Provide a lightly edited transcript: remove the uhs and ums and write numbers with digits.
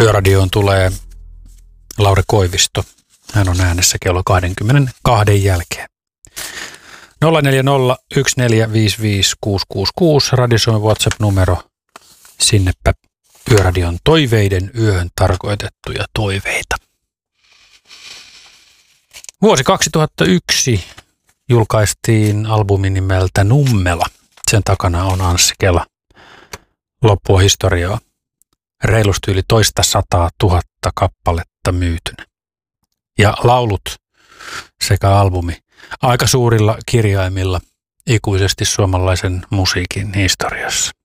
Yöradioon tulee Lauri Koivisto. Hän on äänessä kello 22 jälkeen. 040 1455 666 Radio Suomen WhatsApp-numero. Sinnepä Yöradion toiveiden yöhön tarkoitettuja toiveita. Vuosi 2001 julkaistiin albumi nimeltä Nummela. Sen takana on Anssi Kela. Loppua historiaa. Reilusti yli 200 000 kappaletta myytynä. Ja laulut sekä albumi aika suurilla kirjaimilla ikuisesti suomalaisen musiikin historiassa.